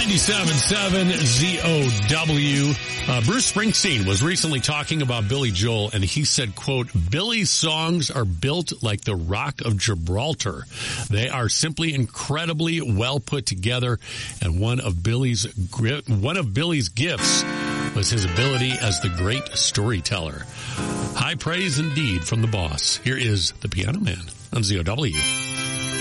97.7 ZOW. Bruce Springsteen was recently talking about Billy Joel, and he said, quote, Billy's songs are built like the Rock of Gibraltar. They are simply incredibly well put together, and one of Billy's gifts was his ability as the great storyteller. High praise indeed from the boss. Here is the Piano Man on ZOW.